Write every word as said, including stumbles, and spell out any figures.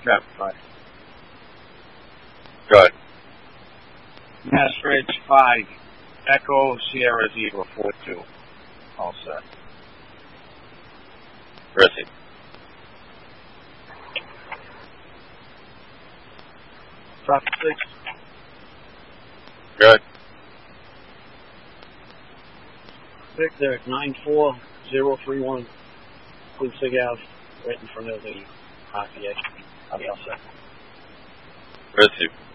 Yeah. Right. Good. Mass Ridge five. Echo Sierra Zebra four two. All set. Rissy. Traffic six. Good. Victor nine four zero three one. Quincy Ave, right in front of the R P A. I'll be all set. Rissy.